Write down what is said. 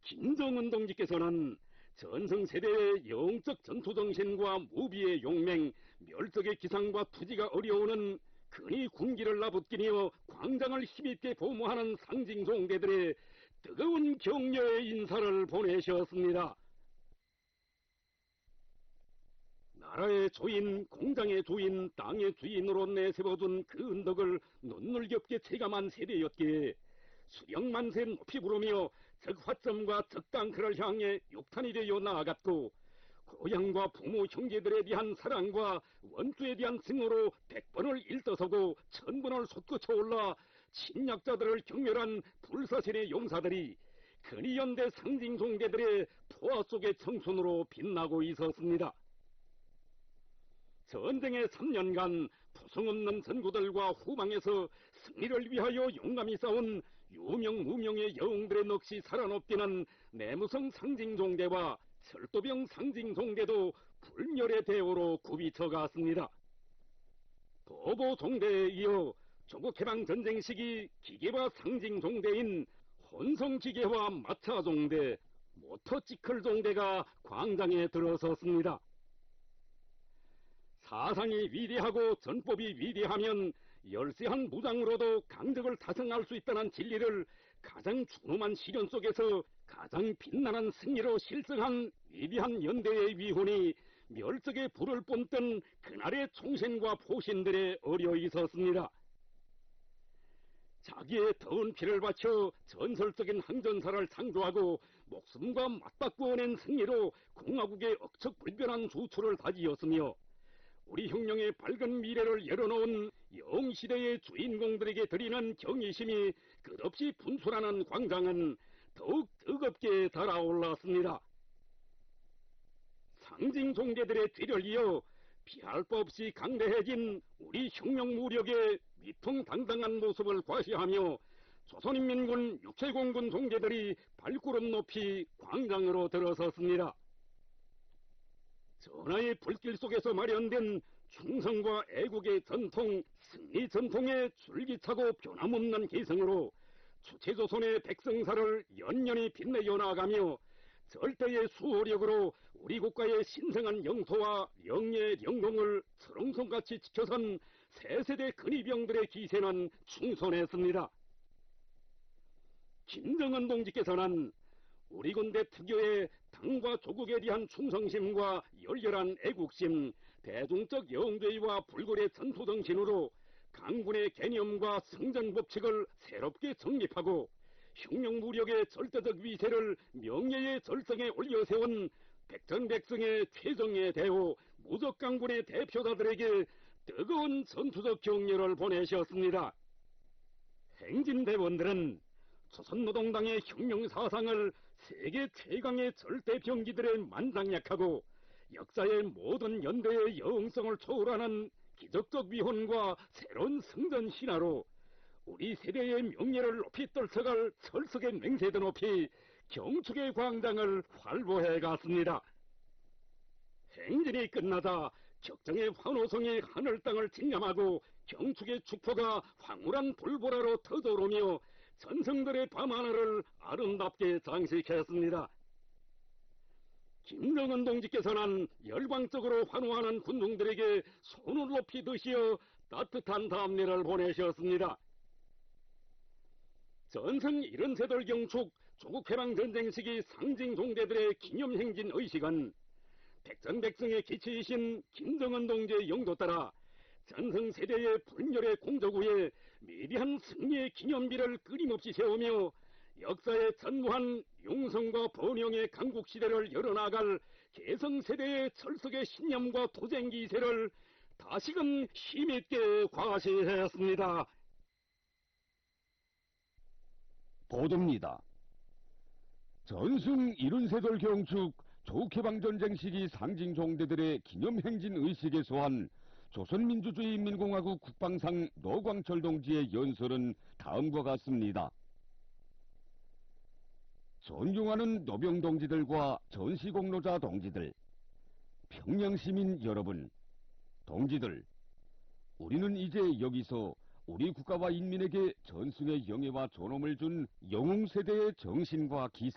김정은 동지께서는 전성세대의 영적 전투정신과 무비의 용맹, 멸적의 기상과 투지가 어려우는 근위 군기를 나붙기니어 광장을 힘있게 보모하는 상징종대들의 뜨거운 격려의 인사를 보내셨습니다. 나라의 주인, 공장의 주인, 땅의 주인으로 내세워둔 그 은덕을 눈물겹게 체감한 세대였기에 수령만세 높이 부르며 적화점과 적당크를 향해 욕탄이 되어 나아갔고, 고향과 부모 형제들에 대한 사랑과 원주에 대한 증오로 100번을 일떠서고 1000번을 솟구쳐 올라 침략자들을 경멸한 불사신의 용사들이 근위연대 상징종대들의 포화 속의 청춘으로 빛나고 있었습니다. 전쟁의 3년간 부성없는 전구들과 후방에서 승리를 위하여 용감히 싸운 유명 무명의 영웅들의 넋이 살아납기는 내무성 상징종대와 철도병 상징종대도 불멸의 대오로 굽이쳐갔습니다. 도보종대에 이어 조국해방전쟁 시기 기계화 상징종대인 혼성기계화 마차종대, 모터시클종대가 광장에 들어섰습니다. 사상이 위대하고 전법이 위대하면 열세한 무장으로도 강적을 타성할 수 있다는 진리를 가장 준엄한 시련 속에서 가장 빛나는 승리로 실성한 위대한 연대의 위훈이 멸적의 불을 뿜던 그날의 총생과 포신들에 어려 있었습니다. 자기의 더운 피를 바쳐 전설적인 항전사를 창조하고 목숨과 맞바꾸어낸 승리로 공화국의 억척불변한 주초를 다지었으며, 우리 혁명의 밝은 미래를 열어놓은 영시대의 주인공들에게 드리는 경의심이 끝없이 분출하는 광장은 더욱 뜨겁게 달아올랐습니다. 상징종대들의 뒤를 이어 피할 바 없이 강대해진 우리 혁명 무력의 위통당당한 모습을 과시하며 조선인민군 육체공군 종대들이 발구름 높이 광장으로 들어섰습니다. 전하의 불길 속에서 마련된 충성과 애국의 전통, 승리 전통의 줄기차고 변함없는 기성으로 주체조선의 백성사를 연연히 빛내어 나가며 절대의 수호력으로 우리 국가의 신성한 영토와 영예의 영동을 철옹성같이 지켜선 새세대 근위병들의 기세는 충선했습니다. 김정은 동지께서는 우리 군대 특유의 당과 조국에 대한 충성심과 열렬한 애국심, 대중적 영죄와 불굴의 전투정신으로 강군의 개념과 성전법칙을 새롭게 정립하고 혁명무력의 절대적 위세를 명예의 절정에 올려세운 백전백승의 최정예 대호 무적강군의 대표자들에게 뜨거운 전투적 격려를 보내셨습니다. 행진대원들은 조선노동당의 혁명사상을 세계 최강의 절대병기들의 만장약하고 역사의 모든 연대의 영성을 초월하는 기적적 위헌과 새로운 성전 신화로 우리 세대의 명예를 높이 떨쳐갈 철석의 맹세도 높이 경축의 광장을 활보해 갔습니다. 행진이 끝나자 격정의 환호성이 하늘 땅을 직감하고 경축의 축포가 황홀한 불보라로 터져오르며 전성들의 밤하늘을 아름답게 장식했습니다. 김정은 동지께서는 열광적으로 환호하는 군중들에게 손을 높이 드시어 따뜻한 답례를 보내셨습니다. 전성 70세들 경축 조국해방전쟁 시기 상징종대들의 기념행진 의식은 백전백승의 기치이신 김정은 동지의 영도 따라 전성세대의 불멸의 공적 후에 위대한 승리의 기념비를 끊임없이 세우며 역사의 전무한 용성과 번영의 강국시대를 열어나갈 개성세대의 철석의 신념과 도쟁기세를 다시금 힘있게 과시했습니다. 보도입니다. 전승 70세들 경축 조국해방전쟁 시기 상징종대들의 기념행진 의식에 소한 조선민주주의인민공화국 국방상 노광철 동지의 연설은 다음과 같습니다. 존경하는 노병 동지들과 전시공로자 동지들, 평양시민 여러분, 동지들, 우리는 이제 여기서 우리 국가와 인민에게 전승의 영예와 존엄을 준 영웅세대의 정신과 기사